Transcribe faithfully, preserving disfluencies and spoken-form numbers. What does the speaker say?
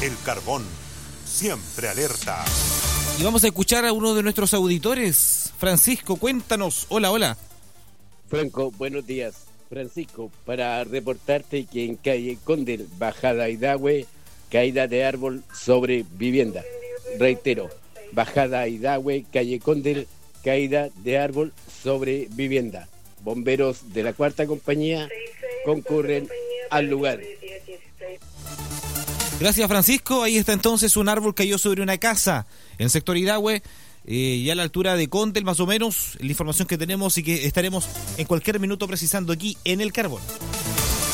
El Carbón, siempre alerta. Y vamos a escuchar a uno de nuestros auditores. Francisco, cuéntanos. Hola, hola. Franco, buenos días. Francisco, para reportarte que en calle Condel, bajada Hidahue, caída de árbol sobre vivienda. Reitero, bajada Hidahue, calle Condel, caída de árbol sobre vivienda. Bomberos de la cuarta compañía concurren al lugar. Gracias, Francisco. Ahí está entonces, un árbol cayó sobre una casa en el sector Hidahue, eh, ya a la altura de Condel, más o menos, la información que tenemos y que estaremos en cualquier minuto precisando aquí en El Carbón.